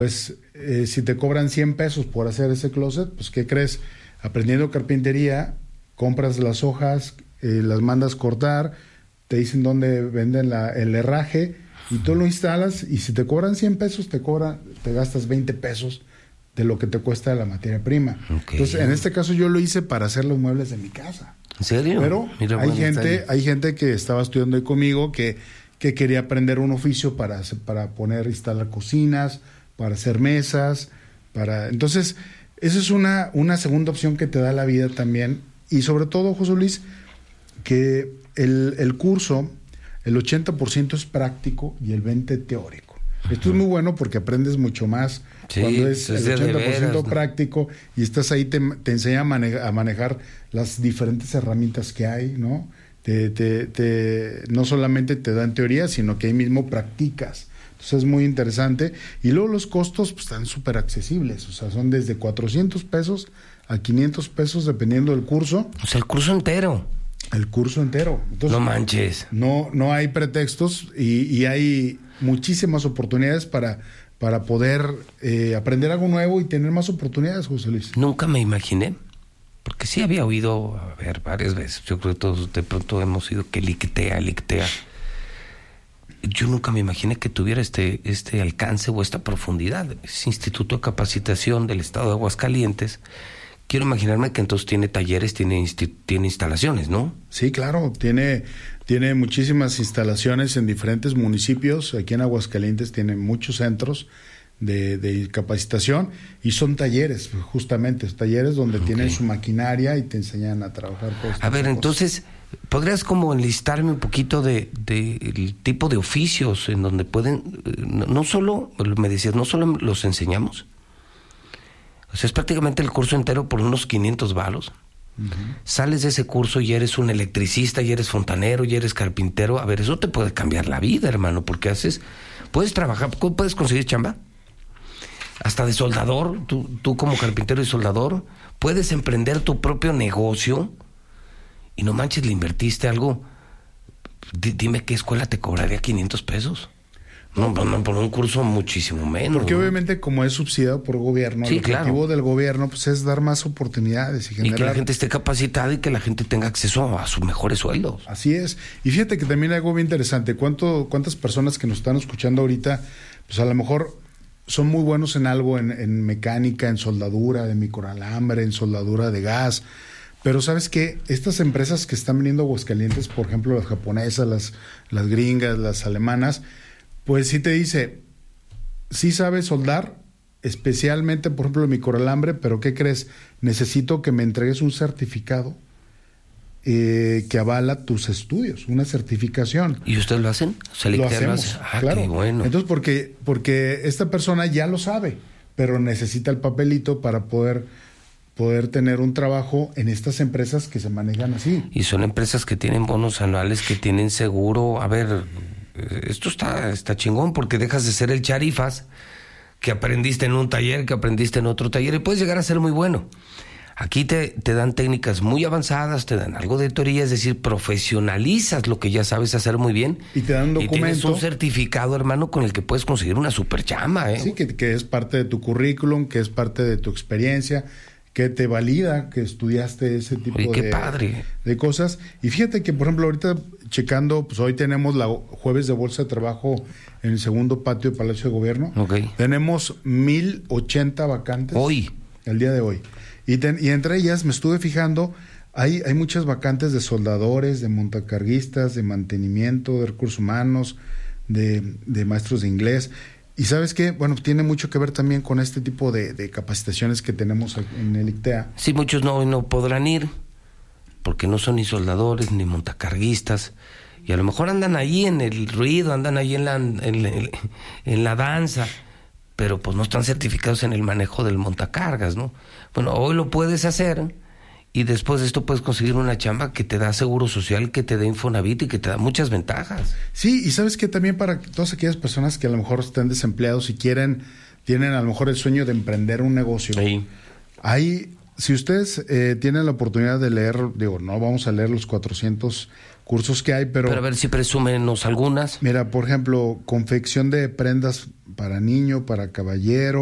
Pues si te cobran 100 pesos por hacer ese closet, pues ¿qué crees? Aprendiendo carpintería, compras las hojas, las mandas cortar, te dicen dónde venden el herraje y tú lo instalas, y si te cobran 100 pesos, te gastas 20 pesos de lo que te cuesta la materia prima. Okay. Entonces, en este caso yo lo hice para hacer los muebles de mi casa. ¿En serio? Pero mira, hay gente que estaba estudiando ahí conmigo que quería aprender un oficio para instalar cocinas, para hacer mesas, entonces, eso es una segunda opción que te da la vida también. Y sobre todo, José Luis, que el curso, el 80% es práctico y el 20% teórico. Uh-huh. Esto es muy bueno porque aprendes mucho más cuando es el 80% práctico, y estás ahí, te enseña a manejar las diferentes herramientas que hay, ¿no? No solamente te dan teoría, sino que ahí mismo practicas. Entonces es muy interesante. Y luego los costos pues están súper accesibles. O sea, son desde 400 pesos a 500 pesos dependiendo del curso. O sea, el curso entero. El curso entero. Entonces, no manches. No hay pretextos y hay muchísimas oportunidades para poder aprender algo nuevo y tener más oportunidades, José Luis. Nunca me imaginé. Porque sí había oído, varias veces. Yo creo que todos de pronto hemos oído que lictea. Yo nunca me imaginé que tuviera este alcance o esta profundidad. Ese Instituto de Capacitación del Estado de Aguascalientes, quiero imaginarme que entonces tiene talleres, tiene instalaciones, ¿no? Sí, claro, tiene muchísimas instalaciones en diferentes municipios. Aquí en Aguascalientes tiene muchos centros de capacitación, y son talleres, justamente, talleres donde tienen su maquinaria y te enseñan a trabajar. A ver, entonces, ¿podrías como enlistarme un poquito de el tipo de oficios en donde pueden, no solo, me decías, no solo los enseñamos? O sea, es prácticamente el curso entero por unos 500 varos. Uh-huh. Sales de ese curso y eres un electricista, y eres fontanero, y eres carpintero. A ver, eso te puede cambiar la vida, hermano, porque puedes trabajar, puedes conseguir chamba. Hasta de soldador, tú como carpintero y soldador, puedes emprender tu propio negocio. Y no manches, le invertiste algo. Dime qué escuela te cobraría 500 pesos. No, por un curso muchísimo menos. Porque obviamente, como es subsidiado por gobierno, sí, el objetivo del gobierno pues es dar más oportunidades y que la gente esté capacitada y que la gente tenga acceso a sus mejores sueldos. Así es. Y fíjate que también hay algo bien interesante. ¿Cuántas personas que nos están escuchando ahorita, pues a lo mejor son muy buenos en algo, en mecánica, en soldadura de microalambre, en soldadura de gas? Pero ¿sabes qué? Estas empresas que están viniendo a Aguascalientes, por ejemplo, las japonesas, las gringas, las alemanas, pues sí te dice, sí sabes soldar, especialmente, por ejemplo, el microalambre, pero ¿qué crees? Necesito que me entregues un certificado que avala tus estudios, una certificación. ¿Y ustedes lo hacen? Lo hacemos, claro. Qué bueno. Entonces, porque esta persona ya lo sabe, pero necesita el papelito para poder tener un trabajo en estas empresas que se manejan así. Y son empresas que tienen bonos anuales, que tienen seguro. A ver, esto está chingón, porque dejas de ser el charifas que aprendiste en un taller, que aprendiste en otro taller, y puedes llegar a ser muy bueno. Aquí te dan técnicas muy avanzadas, te dan algo de teoría, es decir, profesionalizas lo que ya sabes hacer muy bien. Y te dan un documento. Y tienes un certificado, hermano, con el que puedes conseguir una super chamba, ¿eh? Sí, que es parte de tu currículum, que es parte de tu experiencia, que te valida que estudiaste ese tipo de cosas. Y fíjate que, por ejemplo, ahorita checando, pues hoy tenemos la jueves de bolsa de trabajo en el segundo patio de Palacio de Gobierno. Okay. Tenemos 1,080 vacantes. Hoy. El día de hoy. Y entre ellas me estuve fijando, hay muchas vacantes de soldadores, de montacarguistas, de mantenimiento, de recursos humanos, de maestros de inglés. Y ¿sabes qué? Bueno, tiene mucho que ver también con este tipo de capacitaciones que tenemos en el ICTEA. Sí, muchos no podrán ir, porque no son ni soldadores ni montacarguistas, y a lo mejor andan ahí en el ruido, andan ahí en la danza, pero pues no están certificados en el manejo del montacargas, ¿no? Bueno, hoy lo puedes hacer, y después de esto puedes conseguir una chamba que te da seguro social, que te da Infonavit y que te da muchas ventajas. Sí, y ¿sabes qué? También para todas aquellas personas que a lo mejor están desempleados y tienen a lo mejor el sueño de emprender un negocio. Sí. Si ustedes tienen la oportunidad de leer, no vamos a leer los 400 cursos que hay, Pero a ver si presúmenos algunas. Mira, por ejemplo, confección de prendas para niño, para caballero,